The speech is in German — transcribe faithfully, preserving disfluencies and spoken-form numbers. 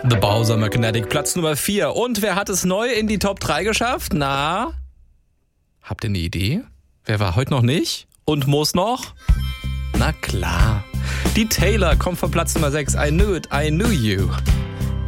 The Bowser Magnetic, Platz Nummer vier. Und wer hat es neu in die Top drei geschafft? Na, habt ihr eine Idee? Wer war heute noch nicht? Und muss noch? Na klar. Die Taylor kommt von Platz Nummer sechs. I knew it, I knew you.